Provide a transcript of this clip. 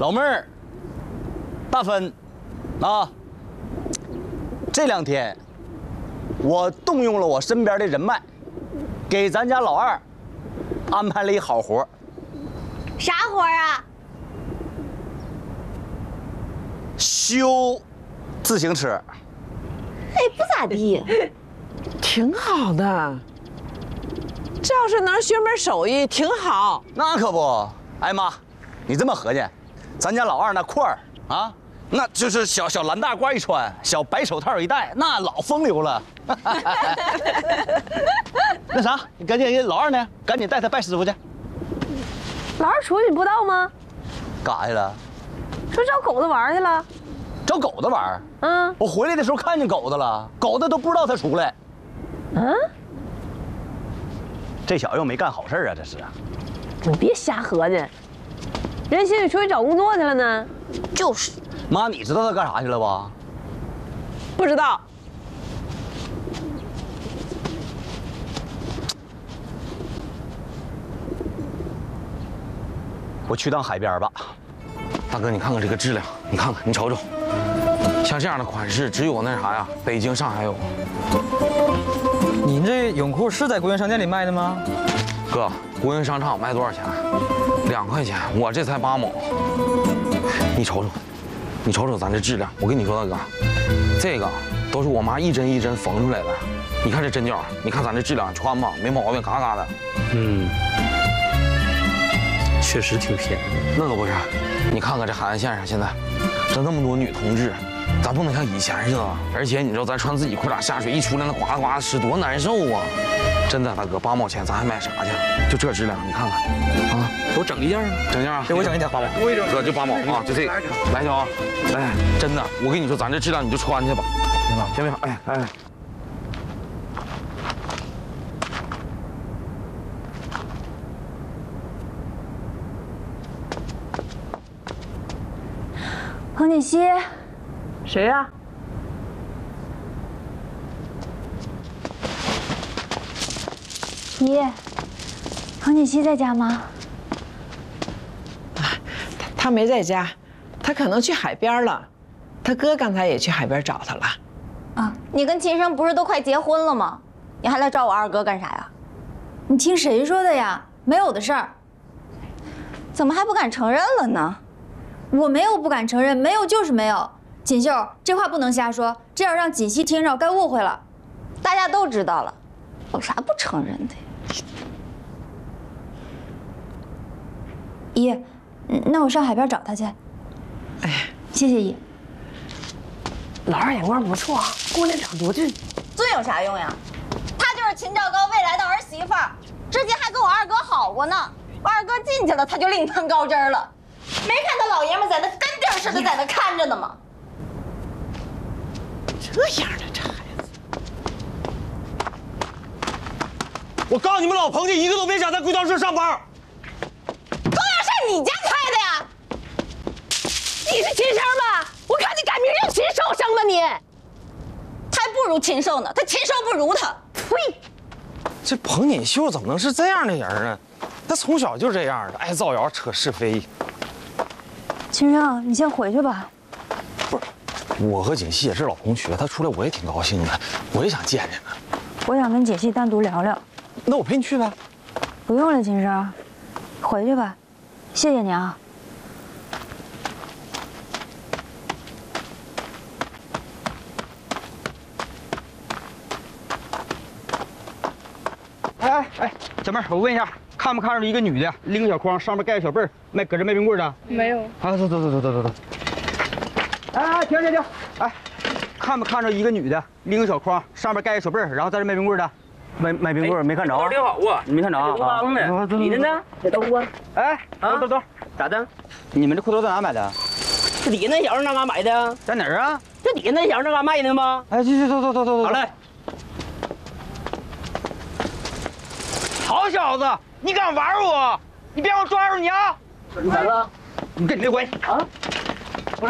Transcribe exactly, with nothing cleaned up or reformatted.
老妹儿，大芬，啊，这两天我动用了我身边的人脉，给咱家老二安排了一好活。 啥活啊？ 修自行车。 哎，不咋地， 挺好的。这要是能学门手艺，挺好。 那可不，哎妈，你这么合计，咱家老二那块儿啊，那就是小小蓝大褂一穿，小白手套一戴，那老风流了。那啥，你赶紧老二呢，赶紧带他拜师傅去。 老二出去你不知道吗？ 干啥去了？ 说找狗子玩去了。 找狗子玩？ 嗯， 我回来的时候看见狗子了，狗子都不知道他出来。 嗯， 这小子又没干好事啊，这是。 你别瞎合计，人兴许出去找工作去了呢。 就是。 妈，你知道他干啥去了吧？ 不知道。 我去趟海边吧。 大哥，你看看这个质量，你看看，你瞅瞅，像这样的款式，只有那啥呀，北京、上海有。 您这泳裤是在国营商店里卖的吗？ 哥，国营商场卖多少钱？两块钱，我这才八毛。你瞅瞅，你瞅瞅咱这质量，我跟你说，大哥，这个都是我妈一针一针缝出来的。你看这针脚，你看咱这质量穿吧，没毛病，嘎嘎的。 嗯，确实挺便宜。 那可不是，你看看这海岸线上现在，这那么多女同志，咱不能像以前似的。而且你知道，咱穿自己裤衩下水，一出来那呱啦呱啦湿，多难受啊！真的，大哥，八毛钱咱还买啥去？就这质量，你看看，啊， 给我整一件啊！ 整件啊！ 给我整一条八毛， 给我一整。 哥就八毛啊，就这个，来一条啊！哎，真的，我跟你说，咱这质量你就穿去吧，行吧？行不行？哎哎。 彭锦熙， 谁呀？ 姨，彭锦熙在家吗？ 他他没在家，他可能去海边了。他哥刚才也去海边找他了。 啊，你跟秦生不是都快结婚了吗？你还来找我二哥干啥呀？你听谁说的呀？没有的事儿。怎么还不敢承认了呢？我没有不敢承认，没有就是没有。锦绣，这话不能瞎说，这要让锦溪听着该误会了。大家都知道了，有啥不承认的呀？姨，那我上海边找他去。 哎， 谢谢姨。 老二眼光不错，姑娘长多俊。 俊有啥用呀？她就是秦兆高未来的儿媳妇儿，之前还跟我二哥好过呢。我二哥进去了，他就另攀高枝了。没看他老爷们在那跟地儿似的在那看着呢吗？ 这样的这孩子， 我告诉你们老彭家一个都别想在贵当社上班。 贵当社你家开的呀？ 你是秦生吧？我看你改名叫秦寿生吧你。 他还不如禽兽呢，他禽兽不如他。 呸！ 这彭锦绣怎么能是这样的人呢？他从小就这样的，爱造谣、扯是非。 秦生，你先回去吧。 不是，我和锦溪也是老同学，他出来我也挺高兴的，我也想见见他。 我想跟锦溪单独聊聊。 那我陪你去呗。 不用了，秦生，回去吧。谢谢你啊。 哎哎哎，小妹儿，我问一下，看没看着一个女的，拎个小筐，上面盖个小被儿，卖搁这卖冰棍的？ 没有。 啊，走走走走走走走。哎哎，停停停！哎，看没看着一个女的，拎个小筐，上面盖个小被儿，然后在这卖冰棍的？卖卖冰棍没看着啊？ 挺好啊， 你没看着啊？ 刚的。你的呢？这都啊。 哎，等等等， 咋的？ 你们这裤头在哪买的？ 这底下那小子那嘎买的？ 在哪儿啊？ 这底下那小子那嘎卖的吗？ 哎，去去走走走走走。 好嘞。 好小子，你敢玩我？你别让我抓住你啊！ 你咋了？ 你跟你没关系啊！